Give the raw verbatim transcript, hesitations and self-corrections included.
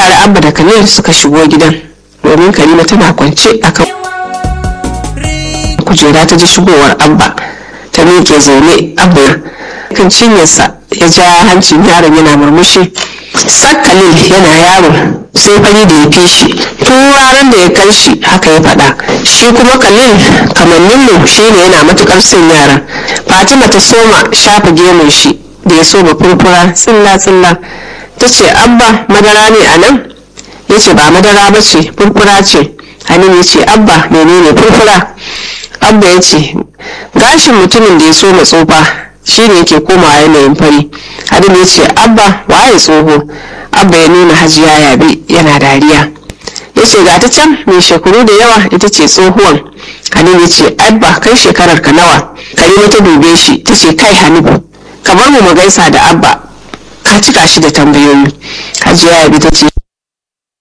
tare Abba da Khalil suka shigo gidan, domin Karima tana kwance akan kujera ta ji shigowar Abba. Ta miƙe zaune, Abba kan cinyarsa ya ja hancin yaron yana murmushi. Sak Khalil yana yaro sai fari da ya fi shi, tun ranar da ya kai shi haka ya faɗa. Shi kuma Khalil kamannin mu shi ne yana matukar son yaran. Fatima ta soma shafa gemun shi da ya soma furfura tsilla tsilla. Ta ce, Abba madara ne a nan? Ya ce ba madara ba ce, furfura ce. Halim ya ce, Abba menene furfura? Abba ya ce gashin mutumin da ya soma tsufa shi ne yake komawa yanayin fari. Halim ya ce, Abba waye tsoho? Abba ya nuna Hajiya Yabe yana dariya. Ya ce ga ta can mai shekaru da yawa ita ce tsohuwan. Halim ya ce, Abba kai shekarar ka nawa? Karima ta dube shi ta ce, kai Hanifu kamar mu mu gaisa da Abba, ka cika shi da tambayoyi. Hajiya Yabe ta ce